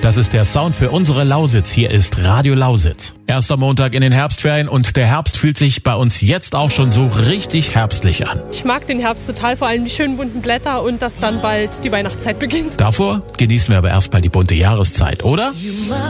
Das ist der Sound für unsere Lausitz. Hier ist Radio Lausitz. Erster Montag in den Herbstferien und der Herbst fühlt sich bei uns jetzt auch schon so richtig herbstlich an. Ich mag den Herbst total, vor allem die schönen bunten Blätter und dass dann bald die Weihnachtszeit beginnt. Davor genießen wir aber erstmal die bunte Jahreszeit, oder?